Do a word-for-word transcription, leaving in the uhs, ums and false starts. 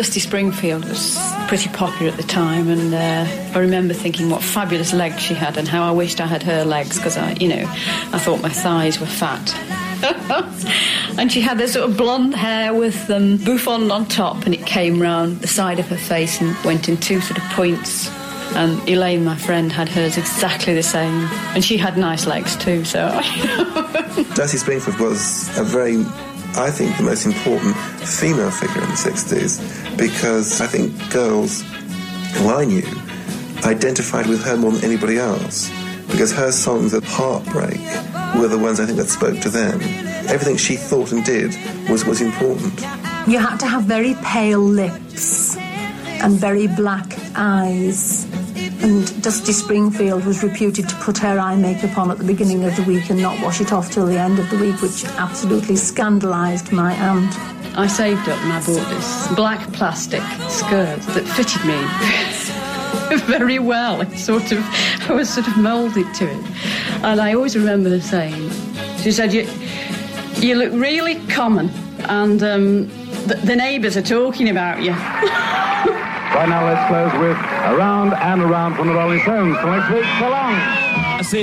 Dusty Springfield was pretty popular at the time, and uh, I remember thinking what fabulous legs she had and how I wished I had her legs, because I, you know, I thought my thighs were fat. And she had this sort of blonde hair with um, bouffant on top, and it came round the side of her face and went in two sort of points. And Elaine, my friend, had hers exactly the same, and she had nice legs too. So, Dusty Springfield was a very, I think, the most important female figure in the sixties, because I think girls who I knew identified with her more than anybody else, because her songs of heartbreak were the ones I think that spoke to them. Everything she thought and did was, was important. You had to have very pale lips and very black eyes. And Dusty Springfield was reputed to put her eye makeup on at the beginning of the week and not wash it off till the end of the week, which absolutely scandalised my aunt. I saved up and I bought this black plastic skirt that fitted me very well. It sort of, I was sort of moulded to it. And I always remember her saying, she said, you, you look really common, and um, the, the neighbours are talking about you. Right now, let's close with Around and Around from the Rolling Stones. So next week, so long.